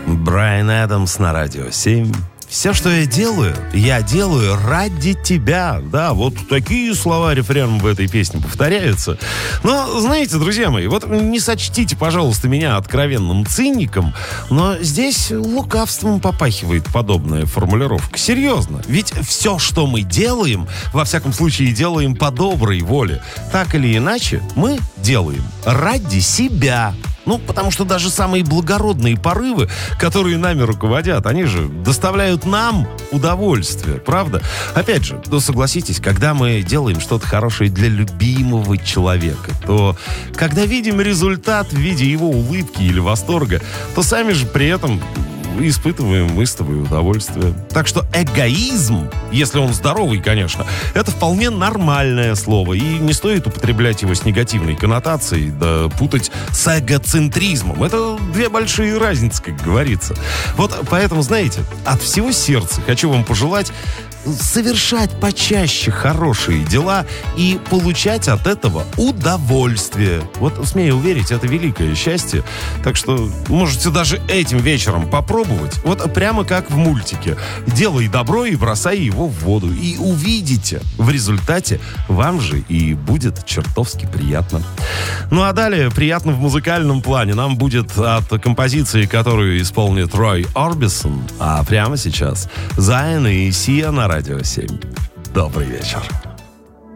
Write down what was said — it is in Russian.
Брайан Адамс на Радио 7. Все, что я делаю ради тебя. Да, вот такие слова рефреном в этой песне повторяются. Но, знаете, друзья мои, вот не сочтите, пожалуйста, меня откровенным циником, но здесь лукавством попахивает подобная формулировка. Серьезно. Ведь все, что мы делаем, во всяком случае, делаем по доброй воле. Так или иначе, мы делаем ради себя. Ну, потому что даже самые благородные порывы, которые нами руководят, они же доставляют нам удовольствие, правда? Опять же, ну, согласитесь, когда мы делаем что-то хорошее для любимого человека, то когда видим результат в виде его улыбки или восторга, то сами же при этом испытываем мы с тобой удовольствие. Так что эгоизм, если он здоровый, конечно, это вполне нормальное слово. И не стоит употреблять его с негативной коннотацией, да путать с эгоцентризмом. Это две большие разницы, как говорится. Вот поэтому, знаете, от всего сердца хочу вам пожелать совершать почаще хорошие дела и получать от этого удовольствие. Вот, смею уверить, это великое счастье. Так что можете даже этим вечером попробовать. Вот прямо как в мультике. Делай добро и бросай его в воду. И увидите, в результате вам же и будет чертовски приятно. Ну а далее, приятно в музыкальном плане нам будет от композиции, которую исполнит Рой Орбисон. А прямо сейчас Зайн и Сия на Радио 7. Добрый вечер.